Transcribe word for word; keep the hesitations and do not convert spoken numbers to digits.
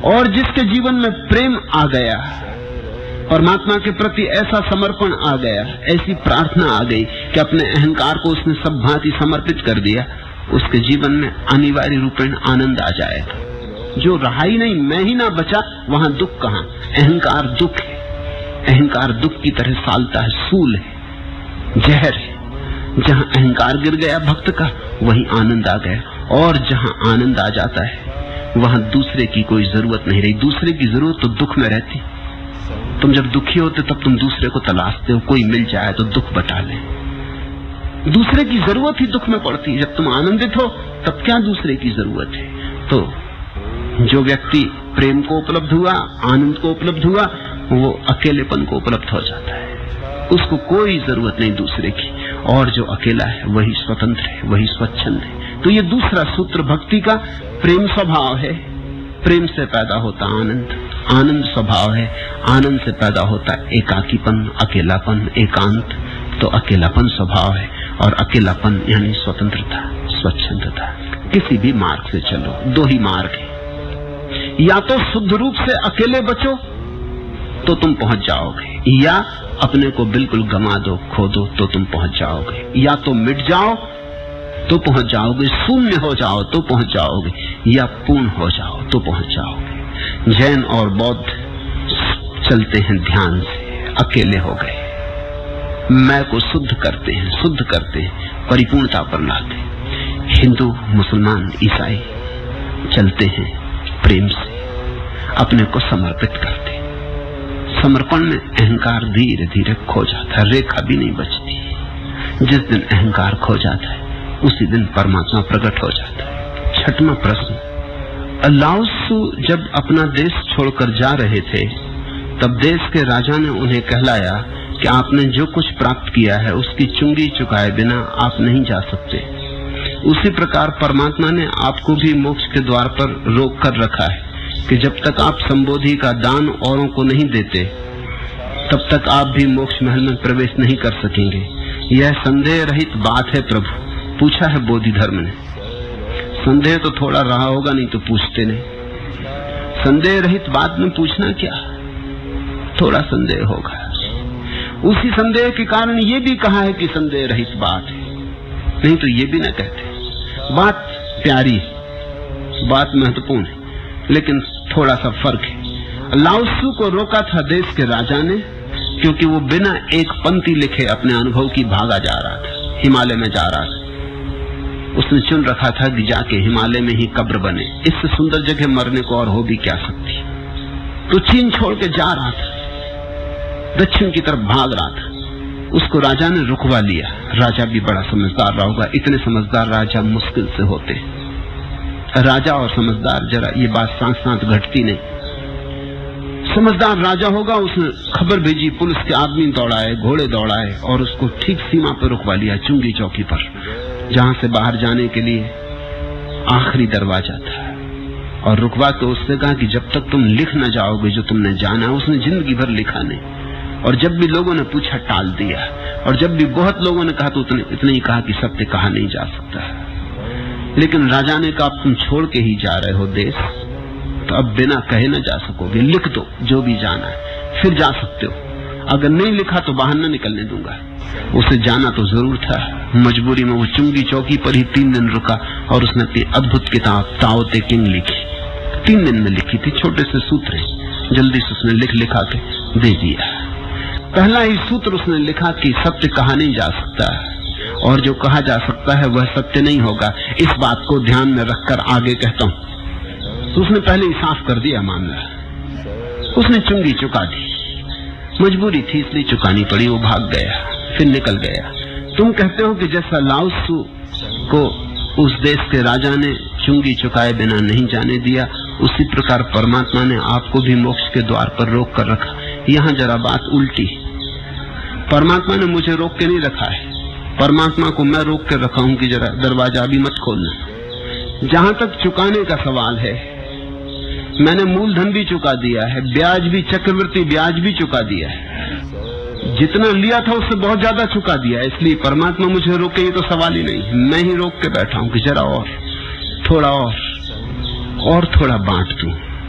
और जिसके जीवन में प्रेम आ गया, परमात्मा के प्रति ऐसा समर्पण आ गया, ऐसी प्रार्थना आ गई कि अपने अहंकार को उसने सब भांति समर्पित कर दिया, उसके जीवन में अनिवार्य रूपेण आनंद आ जाएगा। जो रहा ही नहीं, मैं ही ना बचा, वहां दुख कहां? अहंकार दुख है, अहंकार दुख की तरह सालता है, सूल है, जहर है। जहां अहंकार गिर गया भक्त का, वहीं आनंद आ गया। और जहां आनंद आ जाता है वहां दूसरे की कोई जरूरत नहीं रही। दूसरे की जरूरत तो दुख में रहती। तुम जब दुखी होते तब तुम दूसरे को तलाशते हो, कोई मिल जाए तो दुख बटा ले। दूसरे की जरूरत ही दुख में पड़ती है। जब तुम आनंदित हो तब क्या दूसरे की जरूरत है? तो जो व्यक्ति प्रेम को उपलब्ध हुआ, आनंद को उपलब्ध हुआ, वो अकेलेपन को उपलब्ध हो जाता है। उसको कोई जरूरत नहीं दूसरे की। और जो अकेला है वही स्वतंत्र है, वही स्वच्छंद है। तो ये दूसरा सूत्र भक्ति का। प्रेम स्वभाव है, प्रेम से पैदा होता आनंद, आनंद स्वभाव है, आनंद से पैदा होता एकाकीपन, अकेलापन, एकांत। तो अकेलापन स्वभाव है और अकेलापन यानी स्वतंत्रता, स्वच्छंदता। किसी भी मार्ग से चलो, दो ही मार्ग है। या तो शुद्ध रूप से अकेले बचो तो तुम पहुंच जाओगे, या अपने को बिल्कुल गंवा दो, खो दो तो तुम पहुंच जाओगे। या तो मिट जाओ तो पहुंच जाओगे, शून्य हो जाओ तो पहुंच जाओगे, या पूर्ण हो जाओ तो पहुंच जाओगे। जैन और बौद्ध चलते हैं ध्यान से, अकेले हो गए, मैं को शुद्ध करते हैं, शुद्ध करते हैं, परिपूर्णता पर लाते हैं। हिंदू, मुसलमान, ईसाई चलते हैं प्रेम से, अपने को समर्पित करते हैं। समर्पण में अहंकार धीरे धीरे खो जाता है, रेखा भी नहीं बचती। जिस दिन अहंकार खो जाता है उसी दिन परमात्मा प्रकट हो जाता है। छठवां प्रश्न, लाओ त्सु जब अपना देश छोड़कर जा रहे थे तब देश के राजा ने उन्हें कहलाया कि आपने जो कुछ प्राप्त किया है उसकी चुंगी चुकाए बिना आप नहीं जा सकते। उसी प्रकार परमात्मा ने आपको भी मोक्ष के द्वार पर रोक कर रखा है कि जब तक आप संबोधि का दान औरों को नहीं देते तब तक आप भी मोक्ष महल में प्रवेश नहीं कर सकेंगे। यह संदेह रहित बात है प्रभु, पूछा है बोधि धर्म ने। संदेह तो थोड़ा रहा होगा, नहीं तो पूछते नहीं। संदेह रहित बात में पूछना क्या, थोड़ा संदेह होगा। उसी संदेह के कारण ये भी कहा है कि संदेह रहित बात है, नहीं तो ये भी न कहते। बात प्यारी है, बात महत्वपूर्ण है, लेकिन थोड़ा सा फर्क है। लाओ त्सु को रोका था देश के राजा ने क्योंकि वो बिना एक पंक्ति लिखे अपने अनुभव की भागा जा रहा था, हिमालय में जा रहा था। उसने चुन रखा था कि जाके हिमालय में ही कब्र बने, इससे सुंदर जगह मरने को और हो भी क्या सकती। तो चीन छोड़ के जा रहा था, दक्षिण की तरफ भाग रहा था। उसको राजा ने रुकवा लिया। राजा भी बड़ा समझदार रहा होगा, इतने समझदार राजा मुश्किल से होते। राजा और समझदार, जरा ये बात साथ साथ घटती नहीं। समझदार राजा होगा, उसने खबर भेजी, पुलिस के आदमी दौड़ाए, घोड़े दौड़ाए और उसको ठीक सीमा पर रुकवा लिया, चुंगी चौकी पर, जहां से बाहर जाने के लिए आखिरी दरवाजा था। और रुकवा के उससे कहा कि जब तक तुम लिख न जाओगे जो तुमने जाना है। उसने जिंदगी भर लिखा नहीं, और जब भी लोगों ने पूछा टाल दिया, और जब भी बहुत लोगों ने कहा तो उतने इतने ही कहा कि सत्य कहा नहीं जा सकता। लेकिन राजा ने कहा तुम छोड़ के ही जा रहे हो देश, तो अब बिना कहे न जा सकोगे, लिख दो जो भी जाना है, फिर जा सकते हो। अगर नहीं लिखा तो बाहर न निकलने दूंगा। उसे जाना तो जरूर था, मजबूरी में वो चुंगी चौकी पर ही तीन दिन रुका और उसने अपनी अद्भुत किताब ताओ ते किंग लिखी। तीन दिन में लिखी थी, छोटे से सूत्र हैं, जल्दी से उसने लिख लिखा के दे दिया। पहला ही सूत्र उसने लिखा कि सत्य कहा नहीं जा सकता, और जो कहा जा सकता है वह सत्य नहीं होगा। इस बात को ध्यान में रखकर आगे कहता हूं। तो उसने पहले ही साफ कर दिया मामला। उसने चुंगी चुका दी, मजबूरी थी इसलिए चुकानी पड़ी। वो भाग गया, फिर निकल गया। तुम कहते हो कि जैसा लाओ त्सु को उस देश के राजा ने चुंगी चुकाए बिना नहीं जाने दिया, उसी प्रकार परमात्मा ने आपको भी मोक्ष के द्वार पर रोक कर रखा। यहाँ जरा बात उल्टी। परमात्मा ने मुझे रोक के नहीं रखा है, परमात्मा को मैं रोक के रखा हूं कि जरा दरवाजा अभी मत खोलना। जहां तक चुकाने का सवाल है, मैंने मूलधन भी चुका दिया है, ब्याज भी, चक्रवृद्धि ब्याज भी चुका दिया है। जितना लिया था उससे बहुत ज्यादा चुका दिया, इसलिए परमात्मा मुझे रोके ये तो सवाल ही नहीं। मैं ही रोक के बैठा हूं कि जरा और थोड़ा और और थोड़ा बांट दूं।